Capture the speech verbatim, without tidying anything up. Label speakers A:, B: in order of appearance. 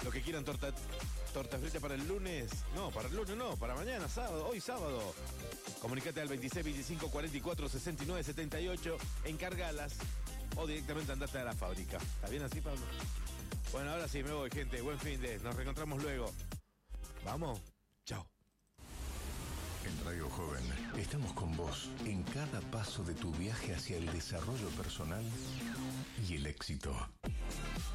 A: Lo que quieran, torta, torta frita para el lunes. No, para el lunes no, para mañana, sábado, hoy sábado. Comunicate al veintiséis, veinticinco, cuarenta y cuatro, sesenta y nueve, setenta y ocho. Encárgalas o directamente andate a la fábrica. ¿Está bien así, Pablo? Bueno, ahora sí me voy, gente. Buen fin de. Nos reencontramos luego. Vamos. Chao.
B: En Radio Joven estamos con vos en cada paso de tu viaje hacia el desarrollo personal y el éxito.